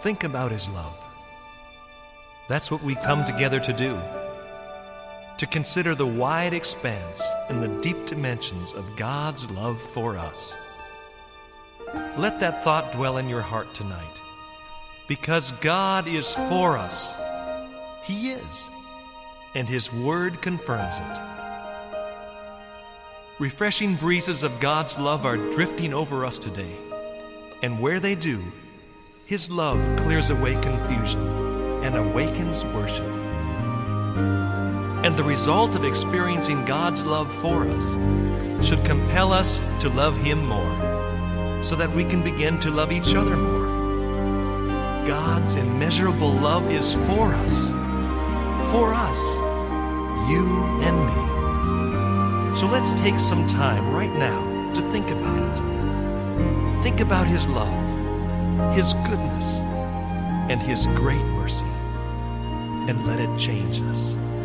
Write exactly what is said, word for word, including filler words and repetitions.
think about His love. That's what we come together to do, to consider the wide expanse and the deep dimensions of God's love for us. Let that thought dwell in your heart tonight. Because God is for us. He is, and His Word confirms it. Refreshing breezes of God's love are drifting over us today, and where they do, His love clears away confusion and awakens worship. And the result of experiencing God's love for us should compel us to love Him more, so that we can begin to love each other more. God's immeasurable love is for us, for us, you and me. So let's take some time right now to think about it. Think about His love, His goodness, and His great mercy, and let it change us.